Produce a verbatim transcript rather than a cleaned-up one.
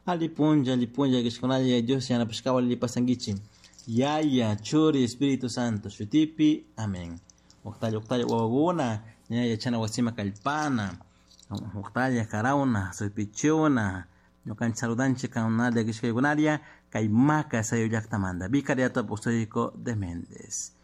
Alipunja, alipunja, kishkunalia, Dios yana pashkawa lipasangichi. Yaya, Churi, Espíritu Santo, Shutipi, Amén. Octavio, Octavio, Wawaguna, Yaya Chana Wasima Kalpana, Octavia Carauna, soy Pichona, no can saludanche canal de Kishkunalia, Kaimaka, Sayo Yaktamanda, Vicariato Apostólico de Méndez.